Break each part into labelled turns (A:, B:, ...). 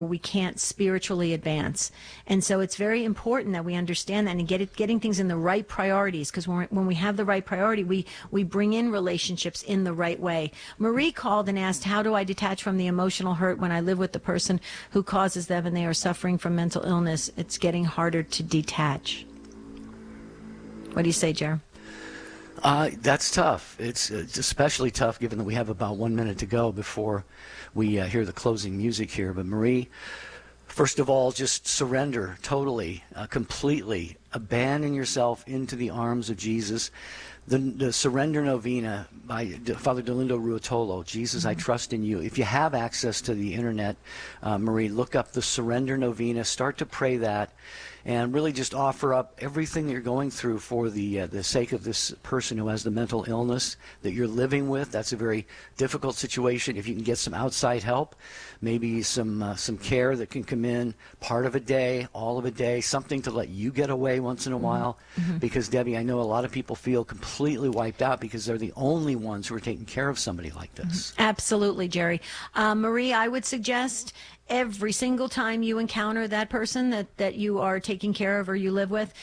A: we can't spiritually advance. And so it's very important that we understand that and getting things in the right priorities, because when we have the right priority, we bring in relationships in the right way. Marie called and asked, how do I detach from the emotional hurt when I live with the person who causes them and they are suffering from mental illness? It's getting harder to detach. What do you say, Jer?
B: That's tough. It's especially tough given that we have about 1 minute to go before we hear the closing music here. But Marie, first of all, just surrender totally, completely. Abandon yourself into the arms of Jesus. The Surrender Novena by Father Dolindo Ruotolo, Jesus, I Trust in You. If you have access to the internet, Marie, look up the Surrender Novena. Start to pray that. And really just offer up everything that you're going through for the sake of this person who has the mental illness that you're living with. That's a very difficult situation. If you can get some outside help, maybe some care that can come in part of a day, all of a day, something to let you get away once in a while. Mm-hmm. Because, Debbie, I know a lot of people feel completely wiped out because they're the only ones who are taking care of somebody like this.
A: Mm-hmm. Absolutely, Jerry. Marie, I would suggest every single time you encounter that person that you are taking care of or you live with,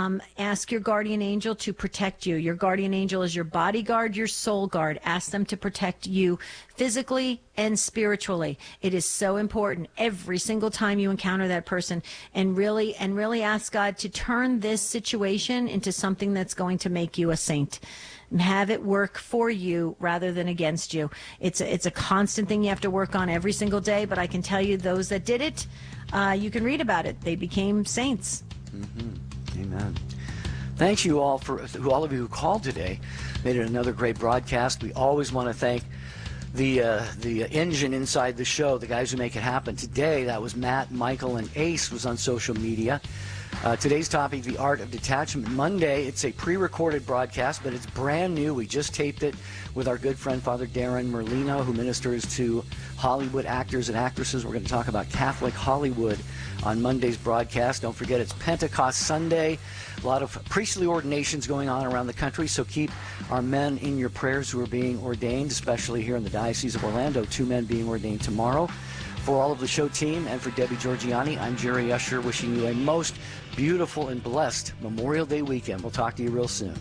A: ask your guardian angel to protect you. Your guardian angel is your bodyguard, your soul guard. Ask them to protect you physically and spiritually. It is so important every single time you encounter that person, and really ask God to turn this situation into something that's going to make you a saint. Have it work for you rather than against you. It's a constant thing you have to work on every single day, but I can tell you those that did it, you can read about it. They became saints.
B: Mm-hmm. Amen. Thanks you all for all of you who called today. Made it another great broadcast. We always want to thank the engine inside the show, the guys who make it happen. Today, that was Matt, Michael, and Ace was on social media. Today's topic, the art of detachment. Monday, it's a pre-recorded broadcast, but it's brand new. We just taped it with our good friend, Father Darren Merlino, who ministers to Hollywood actors and actresses. We're going to talk about Catholic Hollywood on Monday's broadcast. Don't forget, it's Pentecost Sunday. A lot of priestly ordinations going on around the country, so keep our men in your prayers who are being ordained, especially here in the Diocese of Orlando. 2 men being ordained tomorrow. For all of the show team and for Debbie Georgiani, I'm Jerry Usher, wishing you a most beautiful and blessed Memorial Day weekend. We'll talk to you real soon.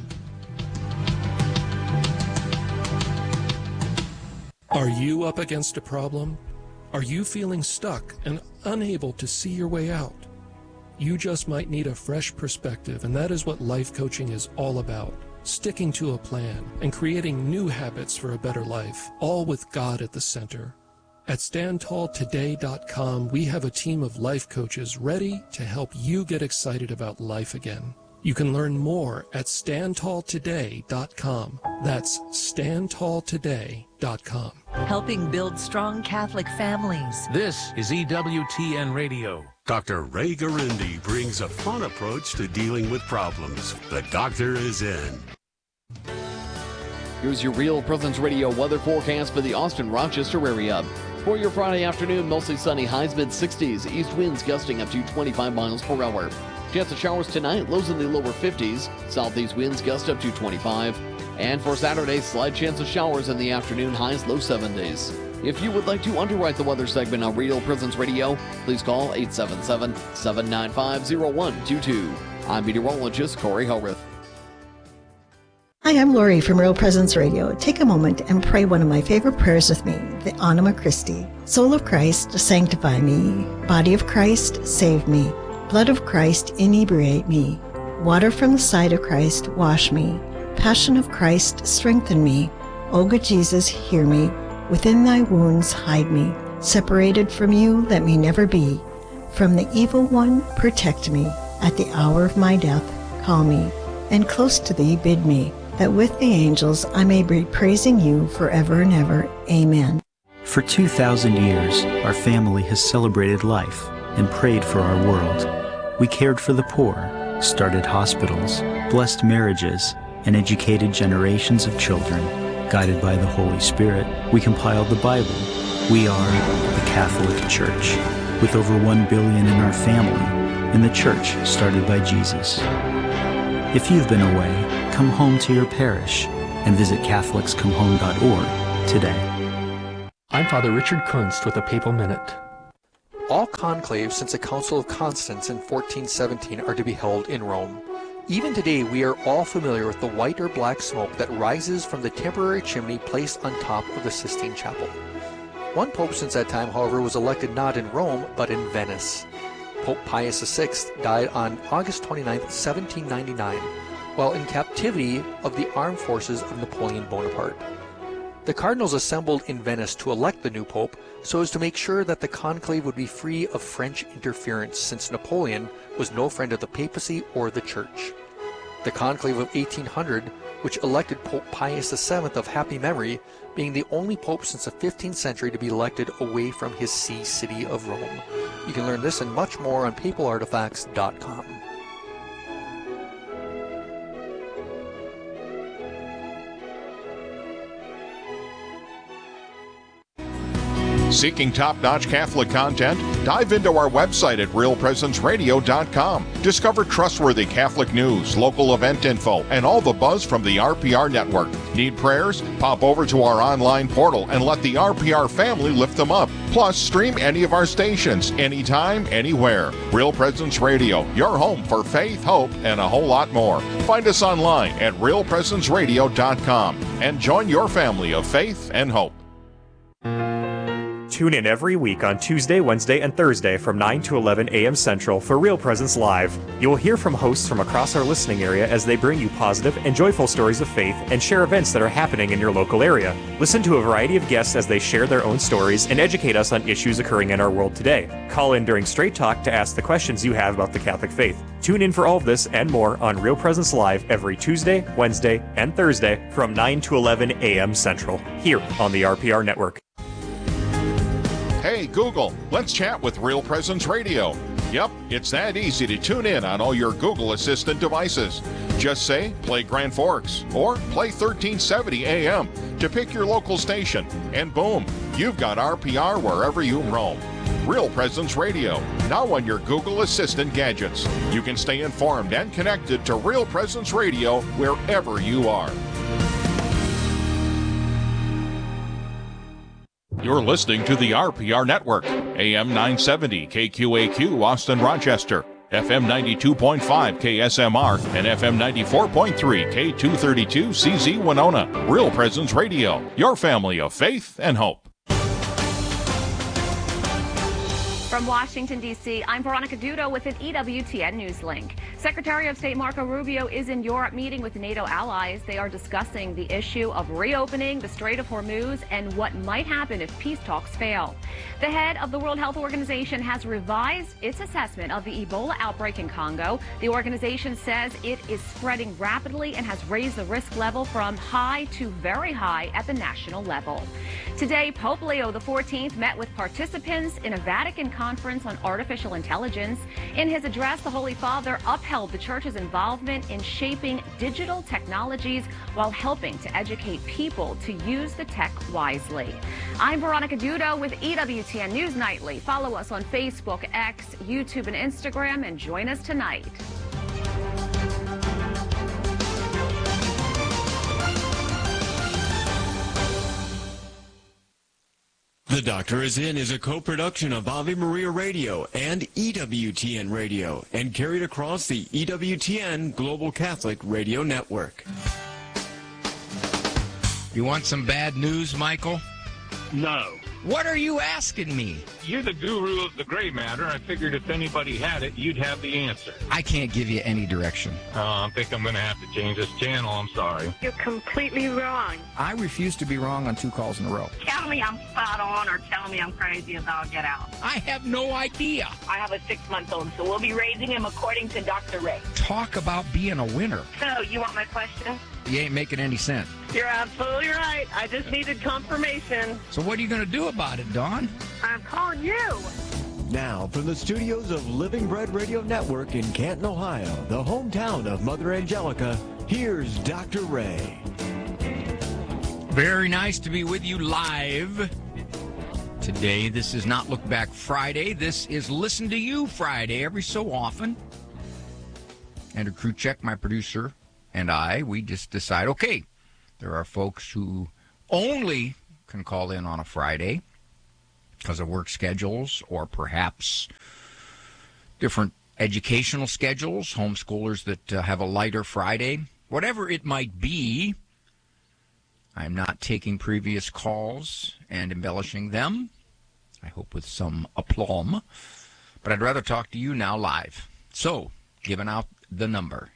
C: Are you up against a problem? Are you feeling stuck and unable to see your way out? You just might need a fresh perspective, and that is what life coaching is all about. Sticking to a plan and creating new habits for a better life, all with God at the center. At StandTallToday.com, we have a team of life coaches ready to help you get excited about life again. You can learn more at StandTallToday.com. That's StandTallToday.com.
D: Helping build strong Catholic families.
E: This is EWTN Radio.
F: Dr. Ray Garindi brings a fun approach to dealing with problems. The doctor is in.
G: Here's your Real Presence Radio weather forecast for the Austin-Rochester area. For your Friday afternoon, mostly sunny, highs mid-60s, east winds gusting up to 25 miles per hour. Chance of showers tonight, lows in the lower 50s, southeast winds gust up to 25. And for Saturday, slight chance of showers in the afternoon, highs low 70s. If you would like to underwrite the weather segment on Real Presence Radio, please call 877-795-0122. I'm meteorologist Corey Hellrith.
H: Hi, I'm Lori from Real Presence Radio. Take a moment and pray one of my favorite prayers with me, the Anima Christi. Soul of Christ, sanctify me. Body of Christ, save me. Blood of Christ, inebriate me. Water from the side of Christ, wash me. Passion of Christ, strengthen me. O good Jesus, hear me. Within thy wounds, hide me. Separated from you, let me never be. From the evil one, protect me. At the hour of my death, call me. And close to thee, bid me, that with the angels I may be praising you forever and ever. Amen.
I: For 2,000 years, our family has celebrated life and prayed for our world. We cared for the poor, started hospitals, blessed marriages, and educated generations of children. Guided by the Holy Spirit, we compiled the Bible. We are the Catholic Church, with over 1 billion in our family, and the church started by Jesus. If you've been away, come home to your parish and visit CatholicsComeHome.org today.
J: I'm Father Richard Kunst with a Papal Minute. all conclaves since the Council of Constance in 1417 are to be held in Rome. Even today, we are all familiar with the white or black smoke that rises from the temporary chimney placed on top of the Sistine Chapel. One pope since that time, however, was elected not in Rome, but in Venice. Pope Pius VI died on August 29, 1799, while in captivity of the armed forces of Napoleon Bonaparte. The cardinals assembled in Venice to elect the new pope so as to make sure that the conclave would be free of French interference, since Napoleon was no friend of the papacy or the church. The conclave of 1800, which elected Pope Pius VII of happy memory, being the only pope since the 15th century to be elected away from his see city of Rome. You can learn this and much more on papalartifacts.com.
K: Seeking top-notch Catholic content? Dive into our website at realpresenceradio.com. Discover trustworthy Catholic news, local event info, and all the buzz from the RPR network. Need prayers? Pop over to our online portal and let the RPR family lift them up. Plus, stream any of our stations, anytime, anywhere. Real Presence Radio, your home for faith, hope, and a whole lot more. Find us online at realpresenceradio.com and join your family of faith and hope.
L: Tune in every week on Tuesday, Wednesday, and Thursday from 9 to 11 a.m. Central for Real Presence Live. You will hear from hosts from across our listening area as they bring you positive and joyful stories of faith and share events that are happening in your local area. Listen to a variety of guests as they share their own stories and educate us on issues occurring in our world today. Call in during Straight Talk to ask the questions you have about the Catholic faith. Tune in for all of this and more on Real Presence Live every Tuesday, Wednesday, and Thursday from 9 to 11 a.m. Central, here on the RPR Network.
K: Hey Google, let's chat with Real Presence Radio. Yep, it's that easy to tune in on all your Google Assistant devices. Just say, play Grand Forks, or play 1370 AM to pick your local station, and boom, you've got RPR wherever you roam. Real Presence Radio, now on your Google Assistant gadgets. You can stay informed and connected to Real Presence Radio wherever you are. You're listening to the RPR Network, AM 970 KQAQ Austin Rochester, FM 92.5 KSMR, and FM 94.3 K232 CZ Winona. Real Presence Radio, your family of faith and hope.
M: From Washington, D.C., I'm Veronica Dudo with an EWTN News Link. Secretary of State Marco Rubio is in Europe meeting with NATO allies. They are discussing the issue of reopening the Strait of Hormuz and what might happen if peace talks fail. The head of the World Health Organization has revised its assessment of the Ebola outbreak in Congo. The organization says it is spreading rapidly and has raised the risk level from high to very high at the national level. Today, Pope Leo XIV met with participants in a Vatican conference on artificial intelligence. In his address, the Holy Father upheld the Church's involvement in shaping digital technologies while helping to educate people to use the tech wisely. I'm Veronica Dudo with EWTN News Nightly. Follow us on Facebook, X, YouTube, and Instagram, and join us tonight.
N: The Doctor Is In is a co-production of Ave Maria Radio and EWTN Radio and carried across the EWTN Global Catholic Radio Network.
O: You want some bad news, Michael?
P: No.
O: What are you asking me?
P: You're the guru of the gray matter. I figured if anybody had it, you'd have the answer.
O: I can't give you any direction.
P: I think I'm going to have to change this channel. I'm sorry.
Q: You're completely wrong.
O: I refuse to be wrong on 2 calls in a row.
Q: Tell me I'm spot on or tell me I'm crazy as I'll get out.
O: I have no idea.
Q: I have a 6-month-old, so we'll be raising him according to Dr. Ray.
O: Talk about being a winner.
Q: So, you want my question?
O: You ain't making any sense.
Q: You're absolutely right. I just needed confirmation.
O: So what are you going to do about it, Dawn?
Q: I'm calling you.
N: Now, from the studios of Living Bread Radio Network in Canton, Ohio, the hometown of Mother Angelica, here's Dr. Ray.
O: Very nice to be with you live. Today, this is not Look Back Friday. This is Listen to You Friday every so often. Andrew Kruchek, my producer, and we just decide, okay, there are folks who only can call in on a Friday. because of work schedules or perhaps different educational schedules, homeschoolers that have a lighter Friday, whatever it might be. I'm not taking previous calls and embellishing them, I hope with some aplomb, but I'd rather talk to you now live. So, giving out the number,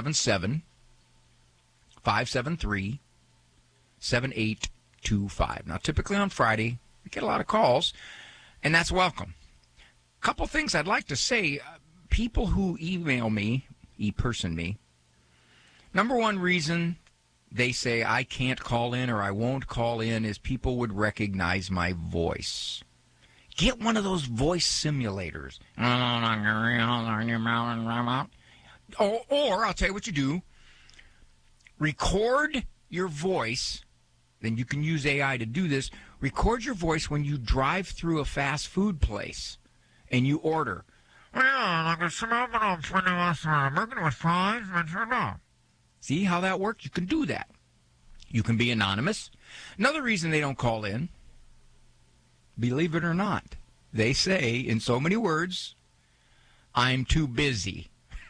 O: 877-573-7825. Now, typically on Friday, we get a lot of calls, and that's welcome. A couple things I'd like to say. People who email me, e-person me, number one reason they say I can't call in or I won't call in is people would recognize my voice. Get one of those voice simulators. Or I'll tell you what you do. Record your voice. Then you can use AI to do this. Record your voice when you drive through a fast food place and you order. See how that works? You can do that. You can be anonymous. Another reason they don't call in, believe it or not, they say in so many words, I'm too busy.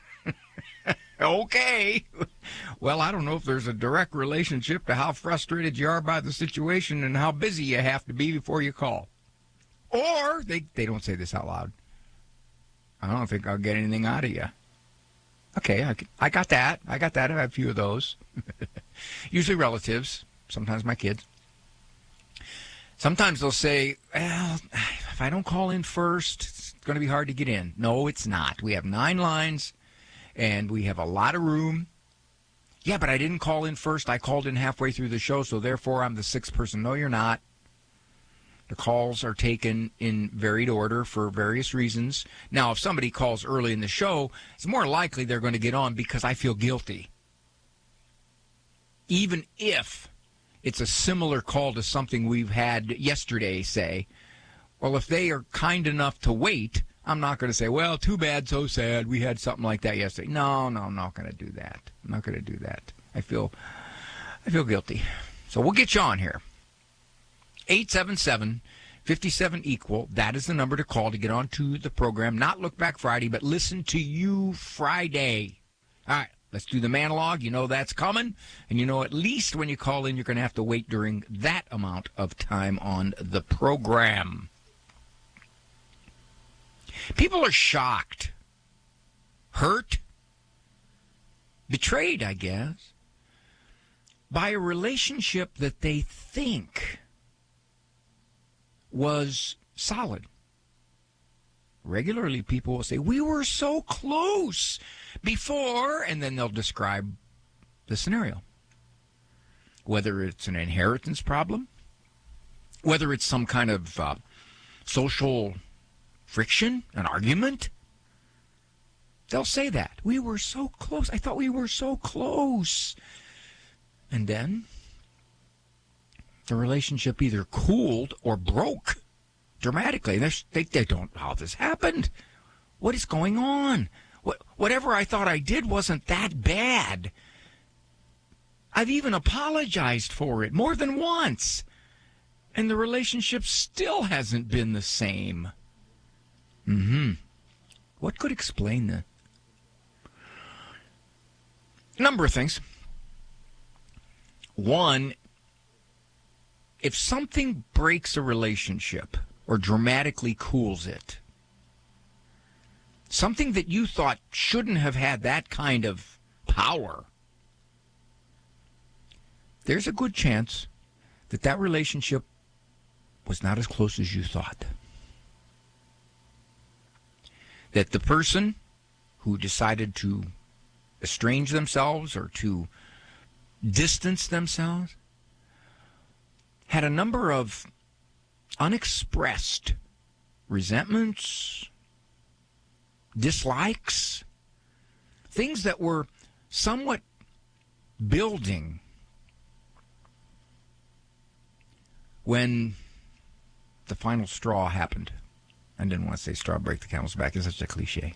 O: Okay. Well, I don't know if there's a direct relationship to how frustrated you are by the situation and how busy you have to be before you call. Or, they don't say this out loud, I don't think I'll get anything out of you. Okay, I got that. I have a few of those. Usually relatives, sometimes my kids. Sometimes they'll say, well, if I don't call in first, it's going to be hard to get in. No, it's not. We have 9 lines, and we have a lot of room. Yeah, but I didn't call in first. I called in halfway through the show, so therefore I'm the 6th person. No, you're not. The calls are taken in varied order for various reasons. Now, if somebody calls early in the show, it's more likely they're going to get on because I feel guilty. Even if it's a similar call to something we've had yesterday, say, well, if they are kind enough to wait, I'm not going to say, well, too bad, so sad, we had something like that yesterday. No, I'm not going to do that. I'm not going to do that. I feel guilty. So we'll get you on here. 877-57-EQUAL. That is the number to call to get onto the program. Not Look Back Friday, but Listen to You Friday. All right, let's do the monologue. You know that's coming. And you know at least when you call in, you're going to have to wait during that amount of time on the program. People are shocked, hurt, betrayed, I guess, by a relationship that they think was solid. Regularly, people will say, we were so close before, and then they'll describe the scenario. Whether it's an inheritance problem, whether it's some kind of social friction, an argument, they'll say that. We were so close. I thought we were so close. And then the relationship either cooled or broke dramatically. They don't know how this happened. What is going on? Whatever I thought I did wasn't that bad. I've even apologized for it more than once. And the relationship still hasn't been the same. What could explain that? A number of things. One, if something breaks a relationship or dramatically cools it, something that you thought shouldn't have had that kind of power, there's a good chance that that relationship was not as close as you thought. That the person who decided to estrange themselves or to distance themselves had a number of unexpressed resentments, dislikes, things that were somewhat building when the final straw happened. I didn't want to say straw break the camel's back. It's such a cliche.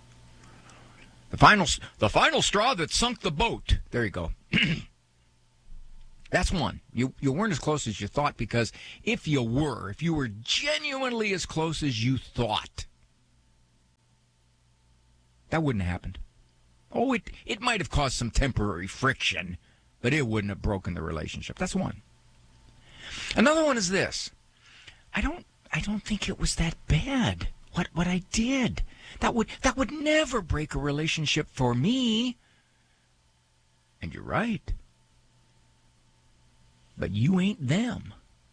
O: The final straw that sunk the boat. There you go. That's one. You weren't as close as you thought, because if you were genuinely as close as you thought, that wouldn't have happened. Oh, it might have caused some temporary friction, but it wouldn't have broken the relationship. That's one. Another one is this. I don't think it was that bad, what I did. That would never break a relationship for me. And you're right. But you ain't them.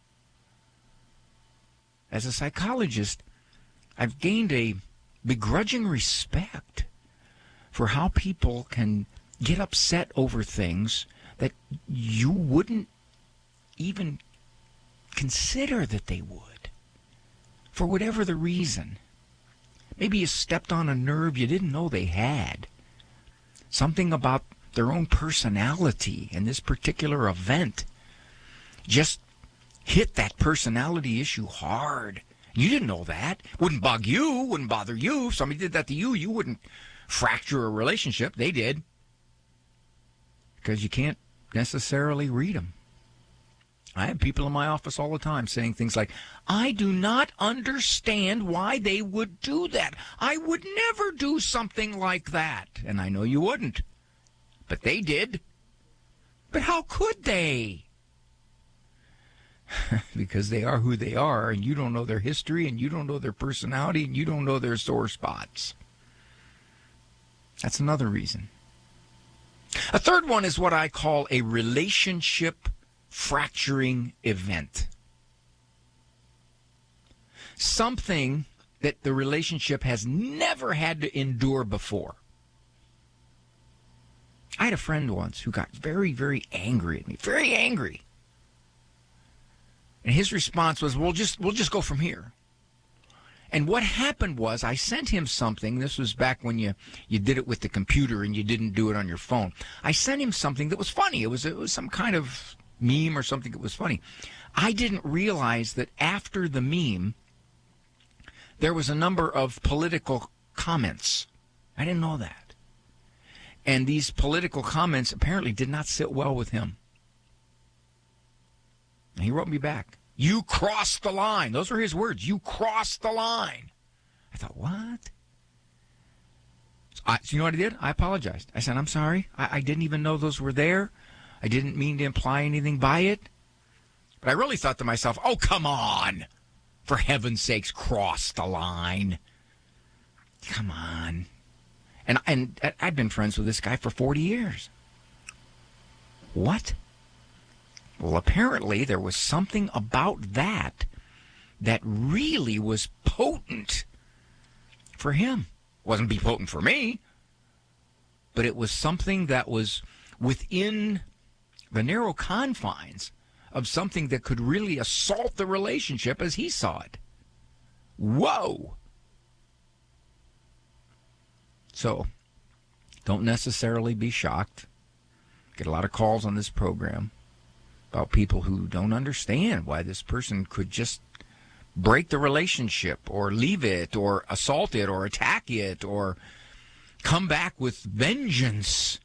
O: As a psychologist, I've gained a begrudging respect for how people can get upset over things that you wouldn't even consider that they would, for whatever the reason. Maybe you stepped on a nerve you didn't know they had. Something about their own personality in this particular event just hit that personality issue hard. You didn't know that. Wouldn't bug you, wouldn't bother you. If somebody did that to you, you wouldn't fracture a relationship. They did. Because you can't necessarily read them. I have people in my office all the time saying things like, I do not understand why they would do that. I would never do something like that. And I know you wouldn't. But they did. But how could they? Because they are who they are, and you don't know their history, and you don't know their personality, and you don't know their sore spots. That's another reason. A third one is what I call a relationship fracturing event. Something that the relationship has never had to endure before. I had a friend once who got very, very angry at me. Very angry. And his response was, we'll just go from here. And what happened was I sent him something. This was back when you did it with the computer and you didn't do it on your phone. I sent him something that was funny. It was some kind of meme or something that was funny. I didn't realize that after the meme, there was a number of political comments. I didn't know that. And these political comments apparently did not sit well with him. And he wrote me back, you crossed the line. Those were his words. You crossed the line. I thought, what? So you know what I did? I apologized. I said, I'm sorry. I didn't even know those were there. I didn't mean to imply anything by it. But I really thought to myself, oh, come on. For heaven's sakes, cross the line. Come on. And I've been friends with this guy for 40 years. What? Well, apparently there was something about that really was potent for him. It wasn't be potent for me, but it was something that was within the narrow confines of something that could really assault the relationship as he saw it. Whoa! So, don't necessarily be shocked. Get a lot of calls on this program about people who don't understand why this person could just break the relationship or leave it or assault it or attack it or come back with vengeance.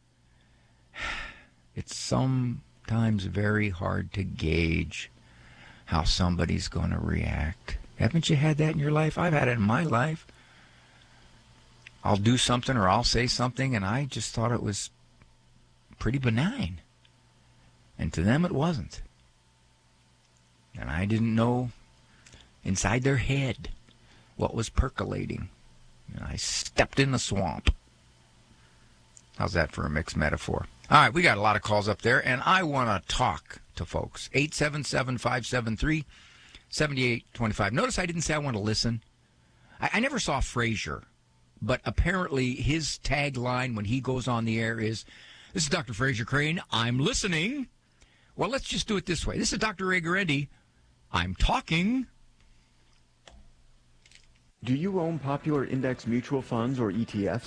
O: It's sometimes very hard to gauge how somebody's going to react. Haven't you had that in your life? I've had it in my life. I'll do something or I'll say something, and I just thought it was pretty benign. And to them, it wasn't. And I didn't know inside their head what was percolating. And I stepped in the swamp. How's that for a mixed metaphor? All right, we got a lot of calls up there, and I want to talk to folks. 877-573-7825. Notice I didn't say I want to listen. I never saw Frasier, but apparently his tagline when he goes on the air is, this is Dr. Frasier Crane, I'm listening. Well, let's just do it this way. This is Dr. Ray Guarendi. I'm talking.
R: Do you own popular index mutual funds or ETFs?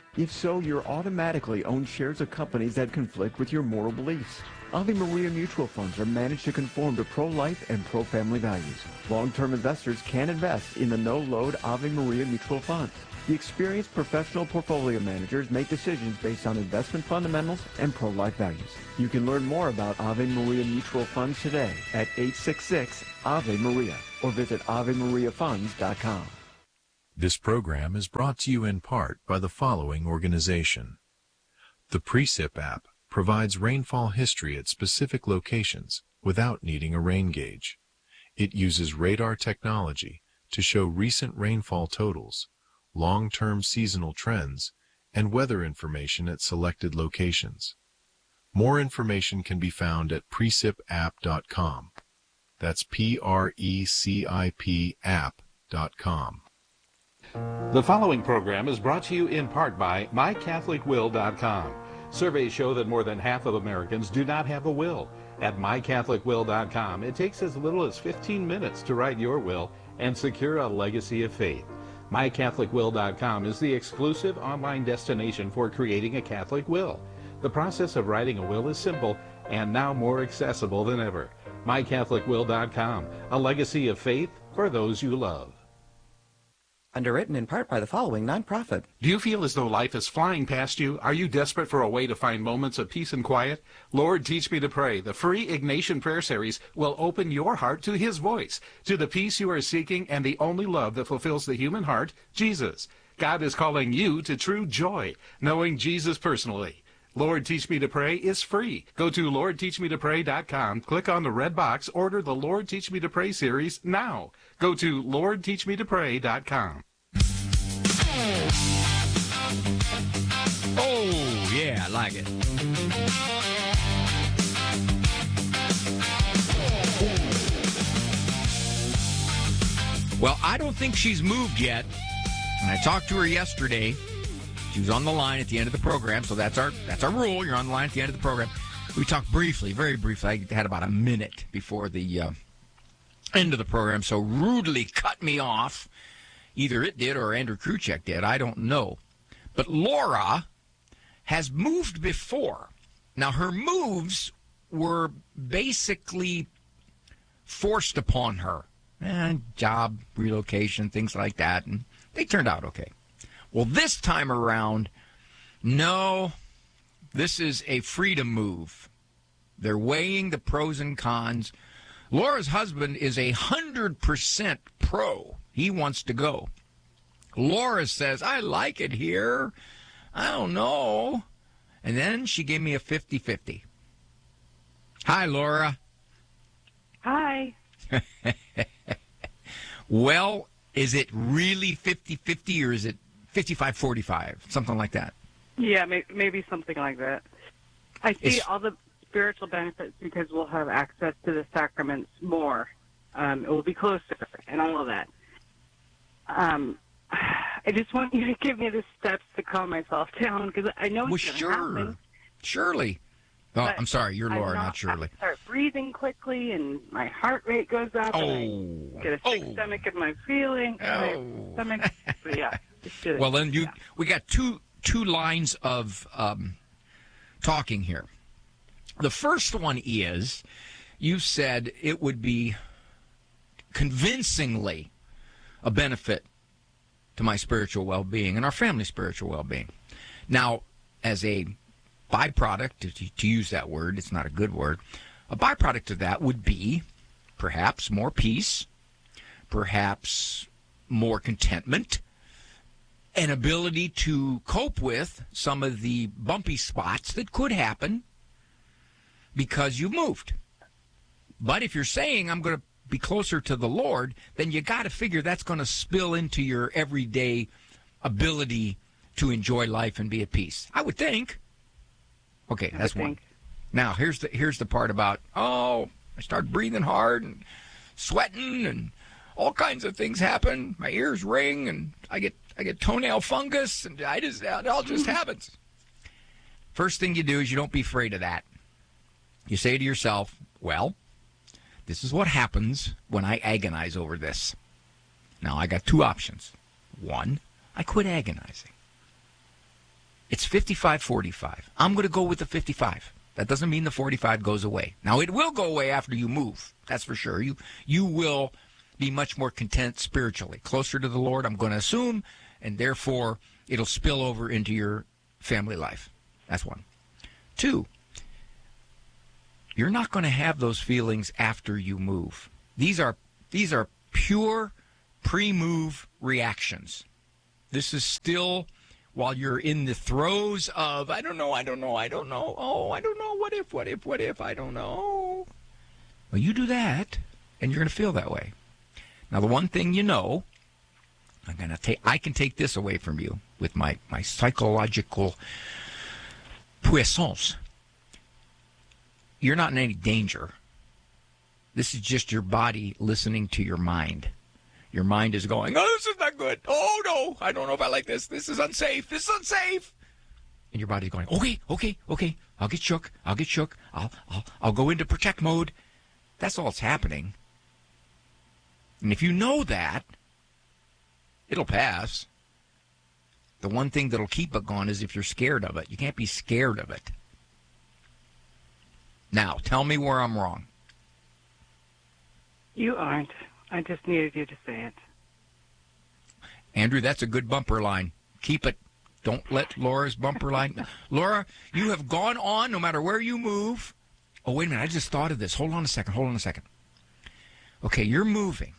R: If so, you're automatically own shares of companies that conflict with your moral beliefs. Ave Maria mutual funds are managed to conform to pro-life and pro-family values. Long-term investors can invest in the no-load Ave Maria mutual funds. The experienced professional portfolio managers make decisions based on investment fundamentals and pro-life values. You can learn more about Ave Maria mutual funds today at 866-AVE-MARIA or visit AveMariaFunds.com.
S: This program is brought to you in part by the following organization. The Precip app provides rainfall history at specific locations without needing a rain gauge. It uses radar technology to show recent rainfall totals, long-term seasonal trends, and weather information at selected locations. More information can be found at precipapp.com. That's PRECIP app.com.
E: The following program is brought to you in part by MyCatholicWill.com. Surveys show that more than half of Americans do not have a will. At MyCatholicWill.com, it takes as little as 15 minutes to write your will and secure a legacy of faith. MyCatholicWill.com is the exclusive online destination for creating a Catholic will. The process of writing a will is simple and now more accessible than ever. MyCatholicWill.com, a legacy of faith for those you love.
T: Underwritten in part by the following nonprofit.
P: Do you feel as though life is flying past you? Are you desperate for a way to find moments of peace and quiet? Lord, Teach Me to Pray, the free Ignatian prayer series, will open your heart to His voice, to the peace you are seeking and the only love that fulfills the human heart, Jesus. God is calling you to true joy, knowing Jesus personally. Lord, Teach Me to Pray is free. Go to LordTeachMeToPray.com, click on the red box, order the Lord Teach Me to Pray series now. Go to LordTeachMeToPray.com.
O: Oh, yeah, I like it. Well, I don't think she's moved yet. And I talked to her yesterday. She was on the line at the end of the program, so that's our rule. You're on the line at the end of the program. We talked briefly, very briefly. I had about a minute before the end of the program, so rudely cut me off. Either it did or Andrew Kruchek did. I don't know. But Laura has moved before. Now, her moves were basically forced upon her. Job, relocation, things like that, and they turned out okay. Well, this time around, no, this is a freedom move. They're weighing the pros and cons. Laura's husband is 100% pro. He wants to go. Laura says, I like it here. I don't know. And then she gave me a 50-50. Hi, Laura.
Q: Hi.
O: Well, is it really 50-50 or is it 55-45, something like that?
Q: Yeah, maybe something like that. I see all the spiritual benefits because we'll have access to the sacraments more. It will be closer and all of that. I just want you to give me the steps to calm myself down because I know it's going to happen.
O: Surely. Oh, I'm sorry. You're Laura, not Shirley.
Q: I start breathing quickly, and my heart rate goes up, and I get a sick stomach in my feeling. My stomach. But yeah.
O: Well, then we got two lines of talking here. The first one is you said it would be convincingly a benefit to my spiritual well-being and our family's spiritual well-being. Now, as a byproduct, to use that word, it's not a good word, a byproduct of that would be perhaps more peace, perhaps more contentment, an ability to cope with some of the bumpy spots that could happen because you moved. But if you're saying I'm going to be closer to the Lord, then you got to figure that's going to spill into your everyday ability to enjoy life and be at peace. I would think. Okay, that's one. Now, here's the part about, I start breathing hard and sweating and all kinds of things happen. My ears ring and I get toenail fungus and it all just happens. First thing you do is you don't be afraid of that. You say to yourself, well, this is what happens when I agonize over this. Now, I got two options. One, I quit agonizing. It's 55-45. I'm going to go with the 55. That doesn't mean the 45 goes away. Now, it will go away after you move. That's for sure. You will be much more content spiritually, closer to the Lord, I'm going to assume, and therefore it'll spill over into your family life. That's one. Two, you're not going to have those feelings after you move. These are pure pre-move reactions. This is still while you're in the throes of, I don't know. Oh, I don't know. What if, I don't know. Well, you do that, and you're going to feel that way. Now, the one thing you know, I can take this away from you with my psychological puissance. You're not in any danger. This is just your body listening to your mind. Your mind is going, oh, this is not good. Oh, no, I don't know if I like this. This is unsafe. And your body's going, okay. I'll get shook. I'll go into protect mode. That's all that's happening. And if you know that, it'll pass. The one thing that'll keep it going is if you're scared of it. You can't be scared of it. Now, tell me where I'm wrong.
Q: You aren't. I just needed you to say it.
O: Andrew, that's a good bumper line. Keep it. Don't let Laura's bumper line. Laura, you have gone on no matter where you move. Oh, wait a minute. I just thought of this. Hold on a second. Okay, you're moving.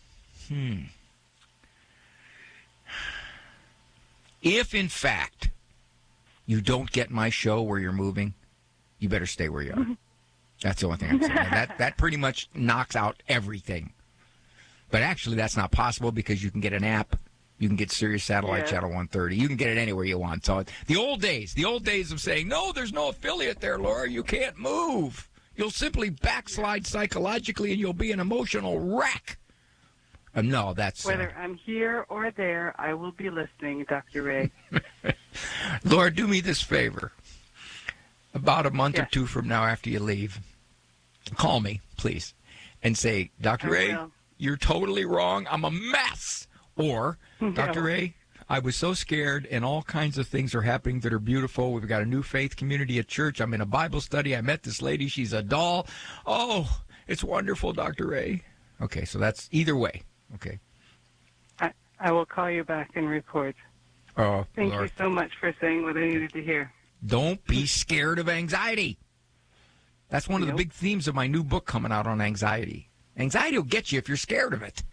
O: If, in fact, you don't get my show where you're moving, you better stay where you are. That's the only thing I'm saying. That pretty much knocks out everything. But actually, that's not possible because you can get an app. You can get Sirius Satellite Channel 130. You can get it anywhere you want. So the old days of saying, no, there's no affiliate there, Laura. You can't move. You'll simply backslide psychologically and you'll be an emotional wreck. No, that's...
Q: Whether I'm here or there, I will be listening, Dr. Ray.
O: Laura, do me this favor. About a month or two from now after you leave, call me, please, and say, Dr. Ray, you're totally wrong. I'm a mess. Or, Dr. Ray, I was so scared and all kinds of things are happening that are beautiful. We've got a new faith community at church. I'm in a Bible study. I met this lady. She's a doll. Oh, it's wonderful, Dr. Ray. Okay, so that's either way. Okay.
Q: I will call you back and report.
O: Oh,
Q: Thank you so much for saying what I needed to hear.
O: Don't be scared of anxiety. That's one of the big themes of my new book coming out on anxiety. Anxiety will get you if you're scared of it.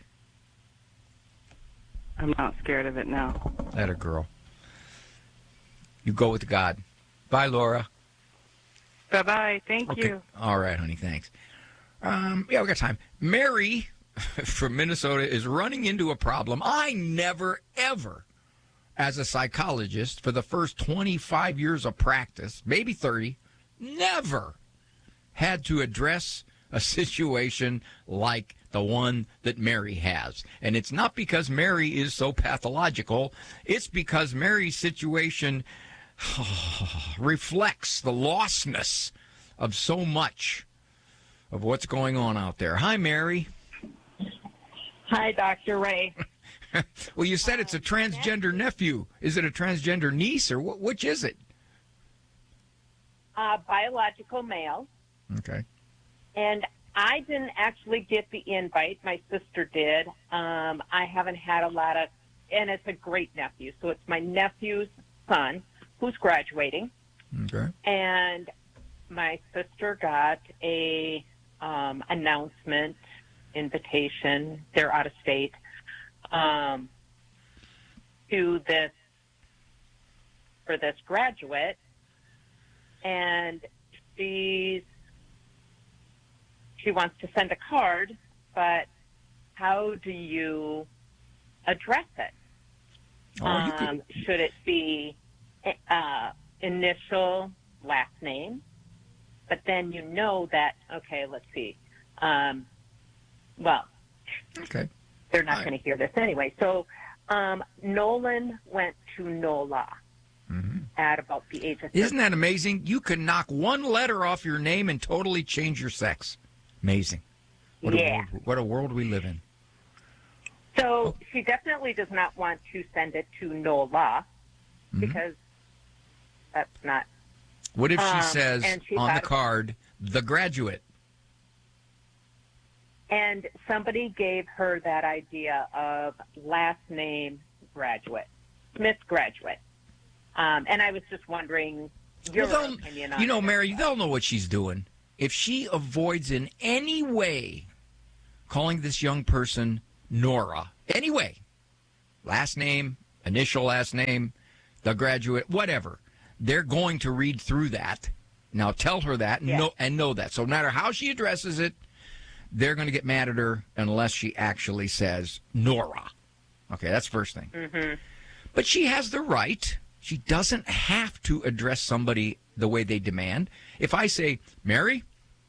Q: I'm not scared of it now.
O: That a girl. You go with God. Bye, Laura.
Q: Bye-bye. Thank you.
O: All right, honey. Thanks. We got time. Mary from Minnesota is running into a problem. I never, ever, as a psychologist, for the first 25 years of practice, maybe 30, never had to address a situation like the one that Mary has. And it's not because Mary is so pathological. It's because Mary's situation reflects the lostness of so much of what's going on out there. Hi, Mary.
U: Hi, Dr. Ray.
O: Well, you said it's a transgender nephew. Is it a transgender niece, or which is it?
U: Biological male.
O: Okay.
U: And I didn't actually get the invite. My sister did. I haven't had a lot of, and it's a great nephew. So it's my nephew's son who's graduating.
O: Okay.
U: And my sister got a announcement, invitation, they're out of state, to this, for this graduate. And she wants to send a card, but how do you address it? Should it be initial, last name? But then you know that, okay, let's see.
O: Okay.
U: They're not going to hear this anyway. So Nolan went to NOLA at about the age of 13.
O: Isn't that amazing? You can knock one letter off your name and totally change your sex. Amazing. What a world we live in.
U: So she definitely does not want to send it to NOLA because That's not.
O: What if she says
U: and she
O: on the
U: thought-
O: card, the graduate?
U: And somebody gave her that idea of last name graduate, Smith graduate. And I was just wondering your opinion on it.
O: Mary, they'll know what she's doing. If she avoids in any way calling this young person Nora, anyway, last name, initial last name, the graduate, whatever, they're going to read through that. Now tell her that and know that. So no matter how she addresses it, they're going to get mad at her unless she actually says Nora. Okay, that's the first thing.
U: Mm-hmm.
O: But she has the right. She doesn't have to address somebody the way they demand. If I say, Mary,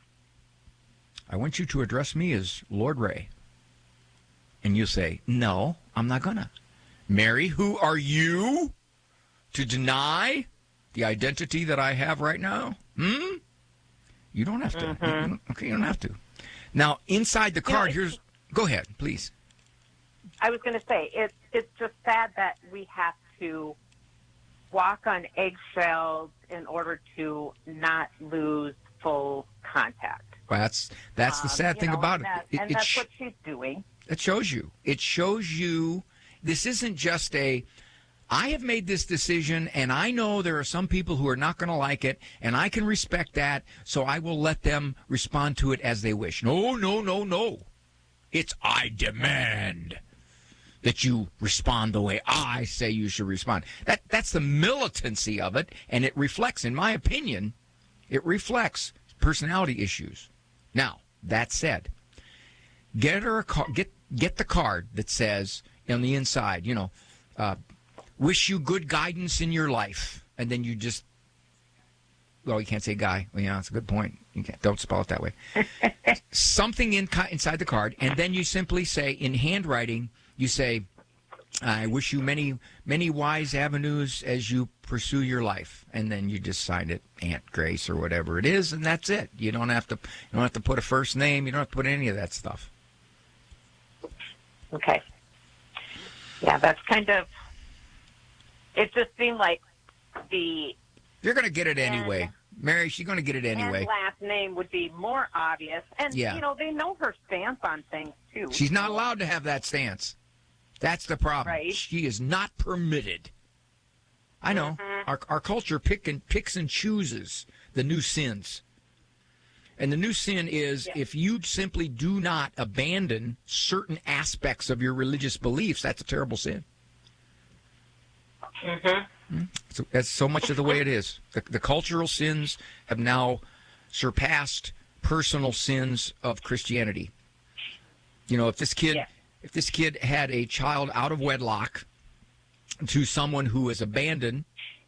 O: I want you to address me as Lord Ray. And you say, no, I'm not going to. Mary, who are you to deny the identity that I have right now? You don't have to.
U: Mm-hmm.
O: You don't have to. Now, inside the card, here's... Go ahead, please.
U: I was going to say, it's just sad that we have to walk on eggshells in order to not lose full contact.
O: Well, that's the sad thing about it.
U: And that's what she's doing.
O: It shows you. It shows you this isn't just I have made this decision, and I know there are some people who are not going to like it, and I can respect that, so I will let them respond to it as they wish. No, no, no, no. It's I demand that you respond the way I say you should respond. That's the militancy of it, and it reflects, in my opinion, it reflects personality issues. Now, that said, get her get the card that says on the inside, wish you good guidance in your life, and then you just, well, you can't say guy. Well, that's a good point. Don't spell it that way. Something inside the card, and then you simply say, in handwriting, you say, I wish you many, many wise avenues as you pursue your life. And then you just sign it Aunt Grace or whatever it is, and that's it. You don't have to put a first name. You don't have to put any of that stuff.
U: Okay. Yeah, that's kind of... It just seemed like
O: You're going to get it anyway. Mary, she's going to get it anyway.
U: And last name would be more obvious. And, they know her stance on things, too.
O: She's not allowed to have that stance. That's the problem.
U: Right.
O: She is not permitted. I know. Mm-hmm. Our culture picks and chooses the new sins. And the new sin is if you simply do not abandon certain aspects of your religious beliefs, that's a terrible sin.
U: Mm-hmm.
O: So that's so much of the way it is. The cultural sins have now surpassed personal sins of Christianity. If this kid had a child out of wedlock to someone who has abandoned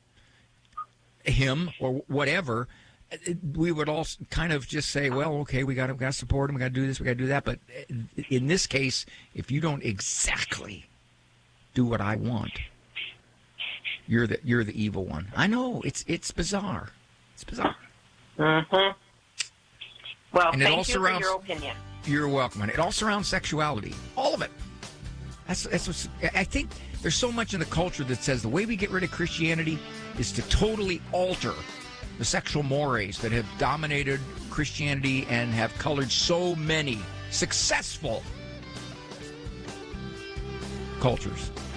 O: him or whatever, we would all kind of just say, well, okay, we got to support him, we got to do this, we got to do that. But in this case, if you don't exactly do what I want, you're the evil one. I know it's bizarre. It's bizarre.
U: Mm-hmm. Well,
O: and
U: thank you for your opinion.
O: You're welcome. And it all surrounds sexuality. All of it. That's what I think. There's so much in the culture that says the way we get rid of Christianity is to totally alter the sexual mores that have dominated Christianity and have colored so many successful cultures.